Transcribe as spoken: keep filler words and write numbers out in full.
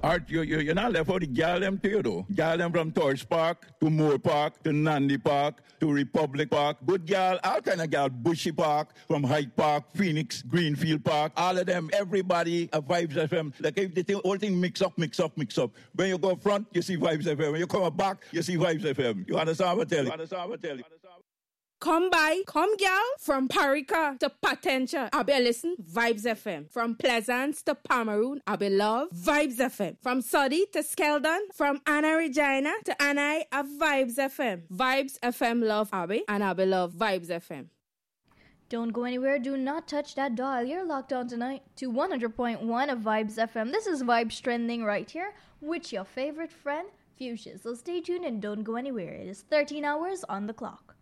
Art, you, you, you're not left out the gal them too, though. Gal them from Torch Park to Moore Park to Nandi Park to Republic Park. Good gal, all kind of gal. Bushy Park, from Hyde Park, Phoenix, Greenfield Park. All of them, everybody, uh, Vibes F M. Like if the thing, whole thing mix up, mix up, mix up. When you go front, you see Vibes F M. When you come back, you see Vibes F M. You understand what I tell you? You understand what I tell you? Come by, come gal, from Parika to Patentia, I be listen, Vibes F M. From Pleasance to Pomeroon, I be love, Vibes F M. From Soddy to Skeldon, from Anna Regina to Anai, a Vibes F M. Vibes F M love Abby, and I be love Vibes F M. Don't go anywhere, do not touch that dial. You're locked on tonight to one hundred point one of Vibes F M. This is Vibes Trending right here with your favorite friend, Fuchsia. So stay tuned and don't go anywhere. It is thirteen hours on the clock.